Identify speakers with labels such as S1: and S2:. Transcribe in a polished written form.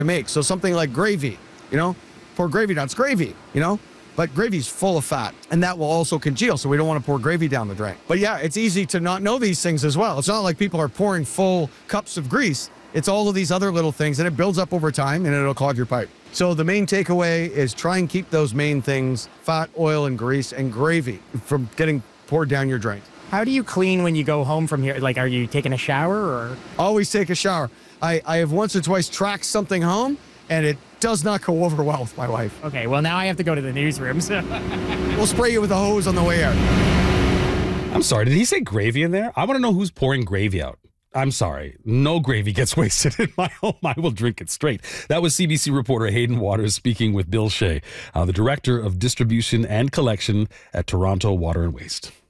S1: to make. So something like gravy, pour gravy down. It's gravy, but gravy's full of fat, and that will also congeal, so we don't want to pour gravy down the drain. But yeah, it's easy to not know these things as well. It's not like people are pouring full cups of grease. It's all of these other little things, and it builds up over time, and it'll clog your pipe. So the main takeaway is try and keep those main things, fat, oil, and grease, and gravy, from getting poured down your drain.
S2: How do you clean when you go home from here? Like, are you taking a shower or?
S1: Always take a shower. I have once or twice tracked something home, and it does not go over well with my wife.
S2: Okay, well, now I have to go to the newsroom. So.
S1: We'll spray you with a hose on the way out.
S3: I'm sorry, did he say gravy in there? I want to know who's pouring gravy out. I'm sorry, no gravy gets wasted in my home. I will drink it straight. That was CBC reporter Hayden Waters speaking with Bill Shea, the Director of Distribution and Collection at Toronto Water and Waste.